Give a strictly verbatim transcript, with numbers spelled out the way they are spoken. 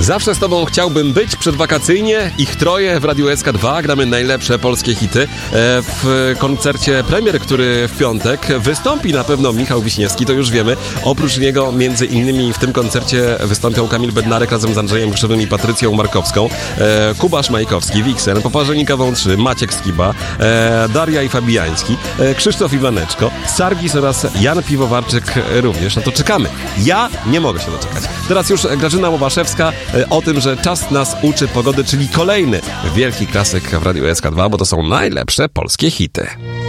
Zawsze z tobą chciałbym być przedwakacyjnie. Ich troje w Radiu S K dwa. Gramy najlepsze polskie hity. W koncercie premier, który w piątek wystąpi na pewno Michał Wiśniewski, to już wiemy. Oprócz niego między innymi w tym koncercie wystąpią Kamil Bednarek razem z Andrzejem Grzywym i Patrycją Markowską, Kuba Szmajkowski, Wiksen, Poparzenika Wątrzy, Maciek Skiba, Daria i Fabiański, Krzysztof Iwaneczko, Sargis oraz Jan Piwowarczyk również. No to czekamy. Ja nie mogę się doczekać. Teraz już Grażyna Łobaszewska o tym, że czas nas uczy pogody, czyli kolejny wielki klasyk w Radiu S K dwa, bo to są najlepsze polskie hity.